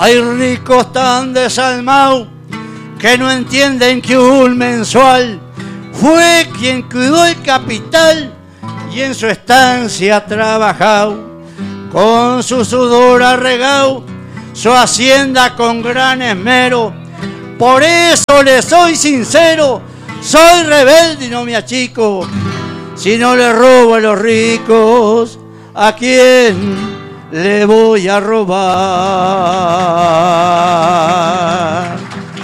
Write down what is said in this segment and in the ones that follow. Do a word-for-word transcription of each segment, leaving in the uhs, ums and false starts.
Hay ricos tan desalmados que no entienden que un mensual fue quien cuidó el capital y en su estancia ha trabajado. Con su sudor ha regado su hacienda con gran esmero. Por eso le soy sincero, soy rebelde y no me achico. Si no le robo a los ricos, ¿a quién le voy a robar?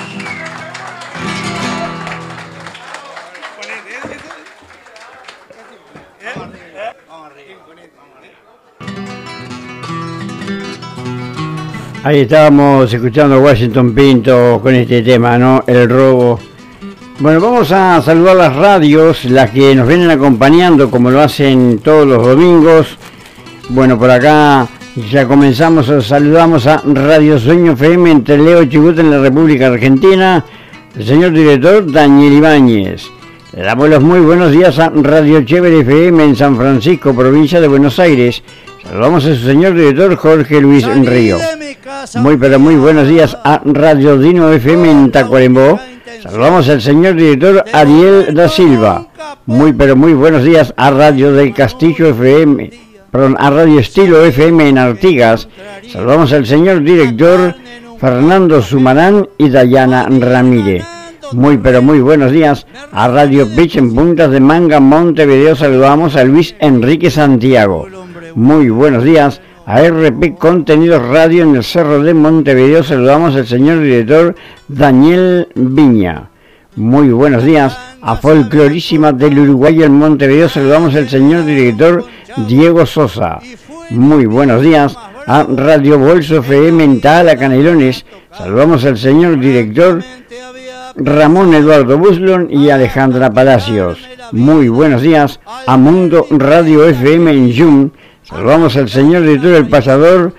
Ahí estábamos escuchando a Washington Pinto con este tema, ¿no? El robo. Bueno, vamos a saludar las radios, las que nos vienen acompañando como lo hacen todos los domingos. Bueno, por acá ya comenzamos, saludamos a Radio Sueño F M en Trelew, Chubut, en la República Argentina. El señor director Daniel Ibáñez. Le damos los muy buenos días a Radio Chévere F M en San Francisco, provincia de Buenos Aires. Saludamos a su señor director Jorge Luis Río. Muy pero muy buenos días a Radio Dino F M en Tacuarembó. Saludamos al señor director Ariel da Silva. Muy pero muy buenos días a Radio del Castillo F M, perdón, a Radio Estilo F M en Artigas. Saludamos al señor director Fernando Sumarán y Dayana Ramírez. Muy pero muy buenos días a Radio Pitch en Puntas de Manga, Montevideo. Saludamos a Luis Enrique Santiago. Muy buenos días a R P Contenidos Radio en el Cerro de Montevideo. Saludamos al señor director Daniel Viña. Muy buenos días a Folclorísima del Uruguay en Montevideo. Saludamos al señor director Diego Sosa. Muy buenos días a Radio Bolso F M en Tala, Canelones. Saludamos al señor director Ramón Eduardo Buslon y Alejandra Palacios. Muy buenos días a Mundo Radio F M en Yum. Saludamos al señor director del Pasador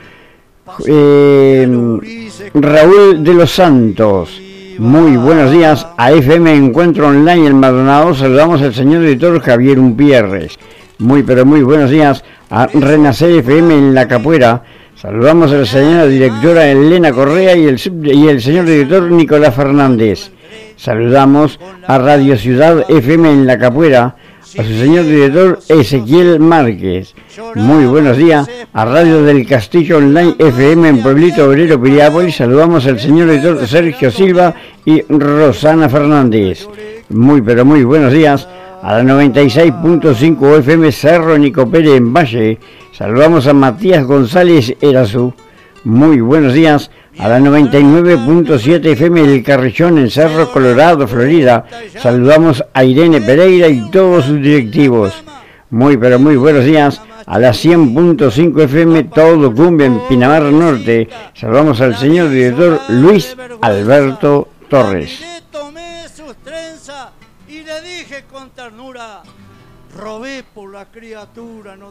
eh, Raúl de los Santos. Muy buenos días a F M Encuentro Online en Maldonado. Saludamos al señor director Javier Umpierres. Muy pero muy buenos días a Renacer F M en La Capuera. Saludamos a la señora directora Elena Correa y el, y el señor director Nicolás Fernández. Saludamos a Radio Ciudad F M en La Capuera, a su señor director Ezequiel Márquez. Muy buenos días a Radio del Castillo Online F M en Pueblito Obrero, Piriápolis. Saludamos al señor director Sergio Silva y Rosana Fernández. Muy pero muy buenos días a la noventa y seis punto cinco F M Cerro Nicopere en Valle. Saludamos a Matías González Erazú. Muy buenos días a la noventa y nueve punto siete F M El Carrillón en Cerro Colorado, Florida. Saludamos a Irene Pereira y todos sus directivos. Muy pero muy buenos días a la cien punto cinco F M Todo Cumbia en Pinamar Norte. Saludamos al señor director Luis Alberto Torres. Y le dije con ternura, robé por la criatura, no